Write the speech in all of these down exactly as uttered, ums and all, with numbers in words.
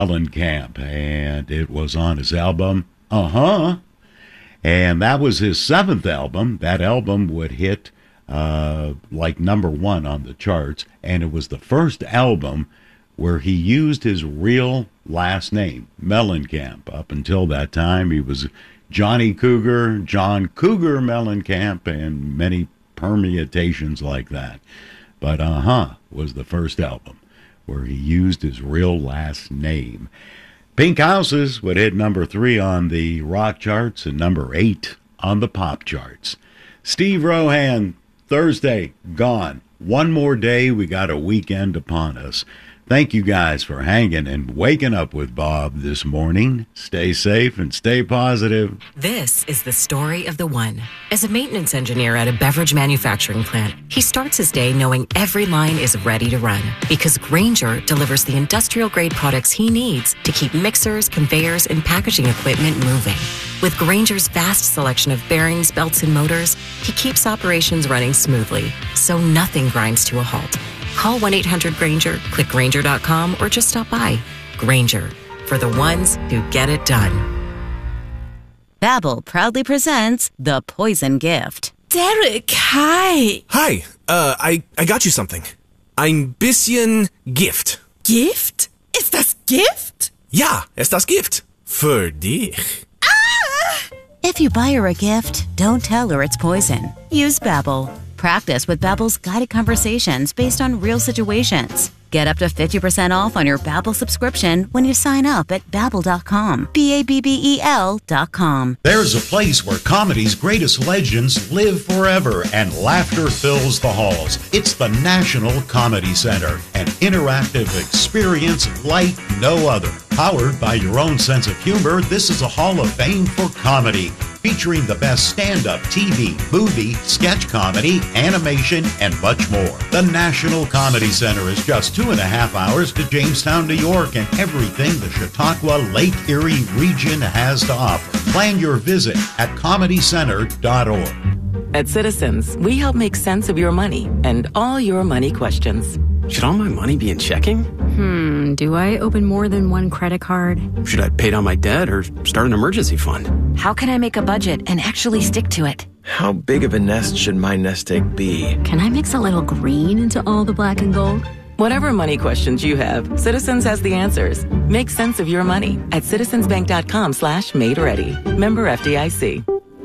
Mellencamp, and it was on his album, Uh-Huh. And that was his seventh album. That album would hit uh, like number one on the charts, and it was the first album where he used his real last name, Mellencamp. Up until that time, he was Johnny Cougar, John Cougar Mellencamp, and many permutations like that. But Uh-Huh was the first album where he used his real last name. Pink Houses would hit number three on the rock charts and number eight on the pop charts. Steve Rohan, Thursday, gone. One more day, we got a weekend upon us. Thank you guys for hanging and waking up with Bob this morning. Stay safe and stay positive. This is the story of the one. As a maintenance engineer at a beverage manufacturing plant, he starts his day knowing every line is ready to run because Grainger delivers the industrial-grade products he needs to keep mixers, conveyors, and packaging equipment moving. With Grainger's vast selection of bearings, belts, and motors, he keeps operations running smoothly, so nothing grinds to a halt. Call one eight hundred Grainger, click Grainger dot com, or just stop by. Grainger, for the ones who get it done. Babbel proudly presents The Poison Gift. Derek, hi. Hi, uh, I, I got you something. Ein bisschen Gift. Gift? Ist das Gift? Ja, es das Gift. Für dich. Ah! If you buy her a gift, don't tell her it's poison. Use Babbel. Practice with Babbel's guided conversations based on real situations. Get up to fifty percent off on your Babbel subscription when you sign up at Babbel dot com. B A B B E L dot com. There's a place where comedy's greatest legends live forever and laughter fills the halls. It's the National Comedy Center, an interactive experience like no other. Powered by your own sense of humor, this is a hall of fame for comedy, featuring the best stand-up, T V, movie, sketch comedy, animation, and much more. The National Comedy Center is just two and a half hours to Jamestown, New York, and everything the Chautauqua Lake Erie region has to offer. Plan your visit at comedy center dot org. At Citizens, we help make sense of your money and all your money questions. Should all my money be in checking? Hmm, do I open more than one credit card? Should I pay down my debt or start an emergency fund? How can I make a budget and actually stick to it? How big of a nest should my nest egg be? Can I mix a little green into all the black and gold? Whatever money questions you have, Citizens has the answers. Make sense of your money at citizensbank.com slash made ready. Member F D I C.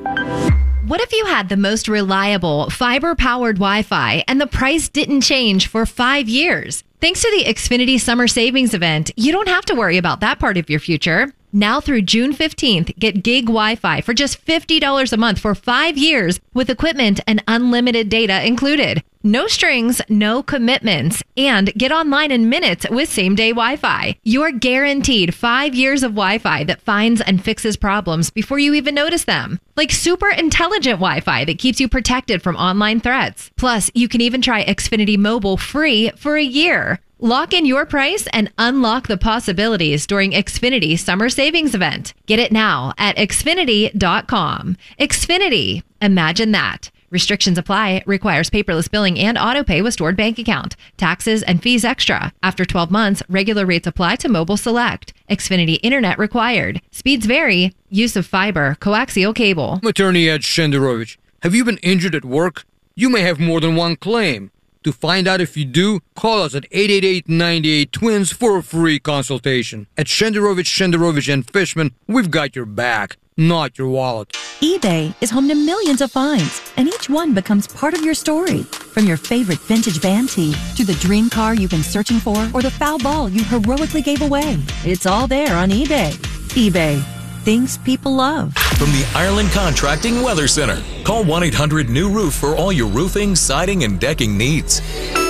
What if you had the most reliable fiber-powered Wi-Fi and the price didn't change for five years? Thanks to the Xfinity Summer Savings Event, you don't have to worry about that part of your future. Now through June fifteenth, get gig Wi-Fi for just fifty dollars a month for five years with equipment and unlimited data included. No strings, no commitments, and get online in minutes with same-day Wi-Fi. You're guaranteed five years of Wi-Fi that finds and fixes problems before you even notice them. Like super intelligent Wi-Fi that keeps you protected from online threats. Plus, you can even try Xfinity Mobile free for a year. Lock in your price and unlock the possibilities during Xfinity Summer Savings Event. Get it now at xfinity dot com. Xfinity. Imagine that. Restrictions apply. Requires paperless billing and auto pay with stored bank account. Taxes and fees extra. After twelve months, regular rates apply to Mobile Select. Xfinity Internet required. Speeds vary. Use of fiber, coaxial cable. Attorney Ed Shenderovich, have you been injured at work? You may have more than one claim. To find out if you do, call us at eight eight eight, nine eight twins for a free consultation. At Shenderovich, Shenderovich and Fishman, we've got your back, not your wallet. eBay is home to millions of finds, and each one becomes part of your story. From your favorite vintage band tee to the dream car you've been searching for or the foul ball you heroically gave away. It's all there on eBay. eBay. Things people love. From the Ireland Contracting Weather Center. Call one eight hundred new roof for all your roofing, siding, and decking needs.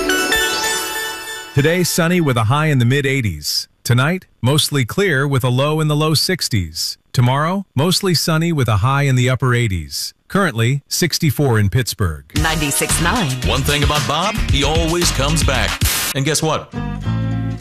Today, sunny with a high in the mid eighties. Tonight, mostly clear with a low in the low sixties. Tomorrow, mostly sunny with a high in the upper eighties. Currently, sixty-four in Pittsburgh. ninety-six point nine. One thing about Bob, he always comes back. And guess what?